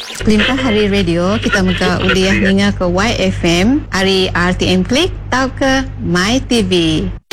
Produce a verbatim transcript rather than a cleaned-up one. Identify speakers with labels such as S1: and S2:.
S1: Limpah Hari Radio, kita muka uliah ninga ke Y F M, hari R T M Klik, tau ke My T V.